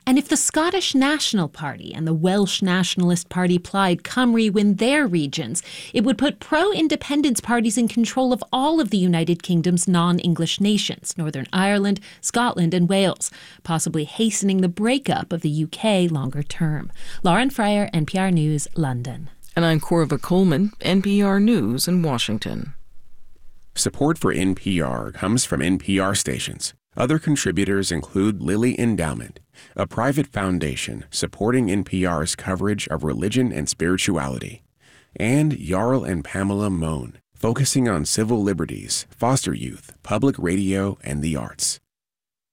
And if the Scottish National Party and the Welsh Nationalist Party Plaid Cymru win their regions, it would put pro-independence parties in control of all of the United Kingdom's non-English nations, Northern Ireland, Scotland and Wales, possibly hastening the breakup of the UK longer term. Lauren Fryer, NPR News, London. And I'm Corva Coleman, NPR News in Washington. Support for NPR comes from NPR stations. Other contributors include Lilly Endowment, a private foundation supporting NPR's coverage of religion and spirituality, and Jarl and Pamela Mohn, focusing on civil liberties, foster youth, public radio, and the arts.